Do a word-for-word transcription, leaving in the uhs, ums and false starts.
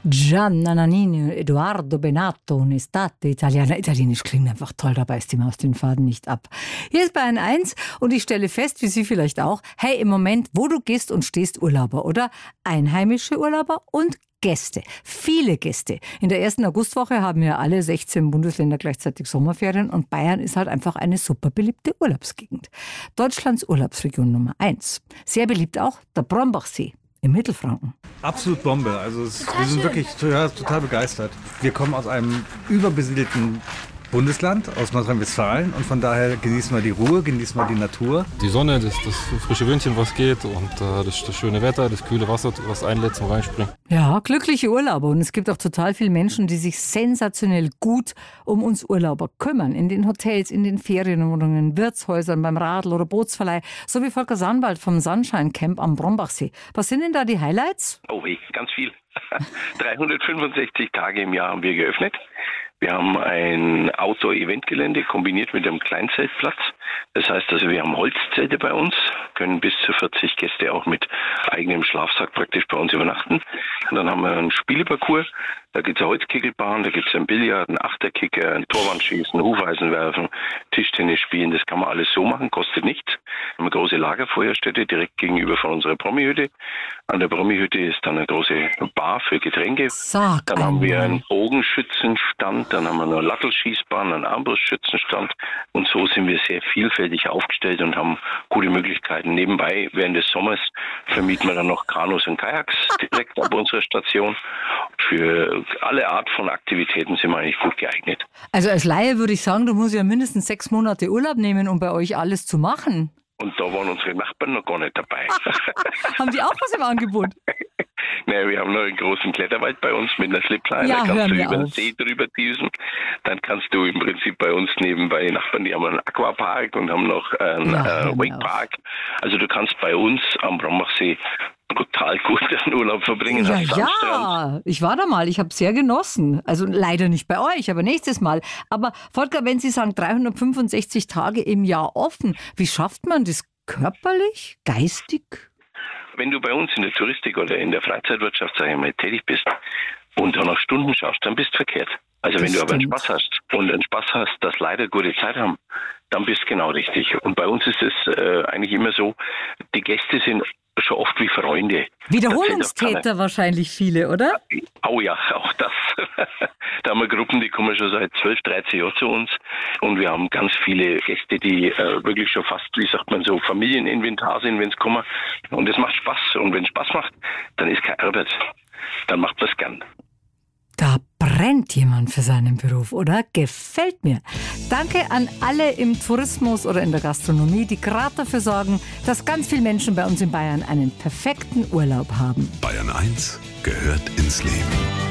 Gianna Nannini, Edoardo Bennato, Un'estate italiana. Italienisch klingt einfach toll, dabei ist die Maus den Faden nicht ab. Hier ist Bayern eins und ich stelle fest, wie Sie vielleicht auch, hey, im Moment, wo du gehst und stehst, Urlauber, oder? Einheimische Urlauber und Gäste, viele Gäste. In der ersten Augustwoche haben ja alle sechzehn Bundesländer gleichzeitig Sommerferien und Bayern ist halt einfach eine super beliebte Urlaubsgegend. Deutschlands Urlaubsregion Nummer eins. Sehr beliebt auch der Brombachsee im Mittelfranken. Absolut Bombe. Also es, wir sind wirklich total, total begeistert. Wir kommen aus einem überbesiedelten Bundesland, aus Nordrhein-Westfalen, und von daher genießen wir die Ruhe, genießen wir die Natur. Die Sonne, das, das frische Windchen, was geht, und äh, das, das schöne Wetter, das kühle Wasser, was einlädt zum Reinspringen. Ja, glückliche Urlauber. Und es gibt auch total viele Menschen, die sich sensationell gut um uns Urlauber kümmern. In den Hotels, in den Ferienwohnungen, Wirtshäusern, beim Radl- oder Bootsverleih. So wie Volker Sandwald vom Sunshine Camp am Brombachsee. Was sind denn da die Highlights? Oh, hey, ganz viel. dreihundertfünfundsechzig Tage im Jahr haben wir geöffnet. Wir haben ein Outdoor-Event-Gelände kombiniert mit einem Kleinzeltplatz. Das heißt also, wir haben Holzzelte bei uns, können bis zu vierzig Gäste auch mit eigenem Schlafsack praktisch bei uns übernachten. Und dann haben wir einen Spieleparcours. Da gibt es eine Holzkegelbahn, da gibt es ein Billard, einen Achterkicker, ein Torwandschießen, Hufeisen werfen, Tischtennis spielen. Das kann man alles so machen, kostet nichts. Wir haben eine große Lagerfeuerstätte direkt gegenüber von unserer Promihütte. An der Promihütte ist dann eine große Bar für Getränke. Sag dann haben wir einmal. einen Bogenschützenstand, dann haben wir eine Lattelschießbahn, einen Armbrustschützenstand. Und so sind wir sehr vielfältig aufgestellt und haben gute Möglichkeiten. Nebenbei, während des Sommers, vermieten wir dann noch Kanus und Kajaks direkt ab unserer Station. Für alle Art von Aktivitäten sind wir eigentlich gut geeignet. Also als Laie würde ich sagen, du musst ja mindestens sechs Monate Urlaub nehmen, um bei euch alles zu machen. Und da waren unsere Nachbarn noch gar nicht dabei. Haben die auch was im Angebot? Naja, wir haben noch einen großen Kletterwald bei uns mit einer Slipline. Ja, da kannst hör du mir über den auf. See drüber düsen. Dann kannst du im Prinzip bei uns nebenbei Nachbarn, die haben einen Aquapark und haben noch einen Ja, äh, hör mir Wakepark. Also du kannst bei uns am Brombachsee brutal gut den Urlaub verbringen. Ja, Am Sandstrand. ja, ich war da mal, ich habe es sehr genossen. Also leider nicht bei euch, aber nächstes Mal. Aber Volker, wenn Sie sagen dreihundertfünfundsechzig Tage im Jahr offen, wie schafft man das körperlich, geistig? Wenn du bei uns in der Touristik oder in der Freizeitwirtschaft, sag ich mal, tätig bist und dann nach Stunden schaust, dann bist du verkehrt. Also Das wenn du aber einen stimmt. Spaß hast und einen Spaß hast, dass leider gute Zeit haben, dann bist du genau richtig. Und bei uns ist es äh, eigentlich immer so, die Gäste sind schon oft wie Freunde. Wiederholungstäter wahrscheinlich viele, oder? Oh ja, auch das. Da haben wir Gruppen, die kommen schon seit zwölf, dreizehn Jahren zu uns. Und wir haben ganz viele Gäste, die äh, wirklich schon fast, wie sagt man so, Familieninventar sind, wenn es kommen. Und es macht Spaß. Und wenn es Spaß macht, dann ist kein Arbeit. Dann macht man es gern. Da brennt jemand für seinen Beruf, oder? Gefällt mir. Danke an alle im Tourismus oder in der Gastronomie, die gerade dafür sorgen, dass ganz viele Menschen bei uns in Bayern einen perfekten Urlaub haben. Bayern eins gehört ins Leben.